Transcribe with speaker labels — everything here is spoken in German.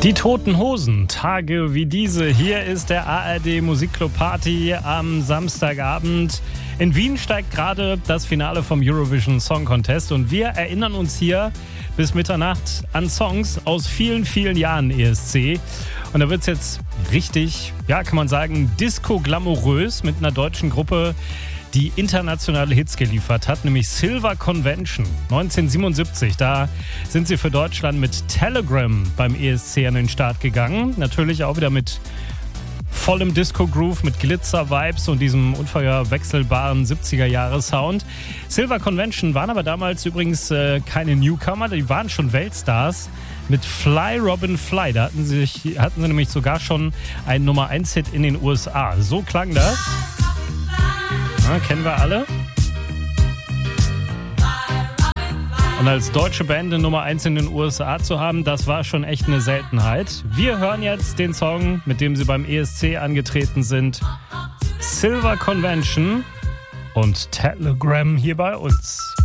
Speaker 1: Die Toten Hosen, Tage wie diese. Hier ist der ARD Musikclub Party am Samstagabend. In Wien steigt gerade das Finale vom Eurovision Song Contest und wir erinnern uns hier bis Mitternacht an Songs aus vielen, vielen Jahren ESC. Und da wird es jetzt richtig, ja, kann man sagen, disco-glamourös mit einer deutschen Gruppe, die internationale Hits geliefert hat, nämlich Silver Convention. 1977, da sind sie für Deutschland mit Telegram beim ESC an den Start gegangen. Natürlich auch wieder mit vollem Disco-Groove, mit Glitzer-Vibes und diesem unverwechselbaren 70er-Jahre-Sound. Silver Convention waren aber damals übrigens keine Newcomer, die waren schon Weltstars. Mit Fly Robin Fly, da hatten sie nämlich sogar schon einen Nummer-1-Hit in den USA. So klang das. Ja, kennen wir alle. Und als deutsche Band eine Nummer 1 in den USA zu haben, das war schon echt eine Seltenheit. Wir hören jetzt den Song, mit dem sie beim ESC angetreten sind. Silver Convention und Telegram hier bei uns.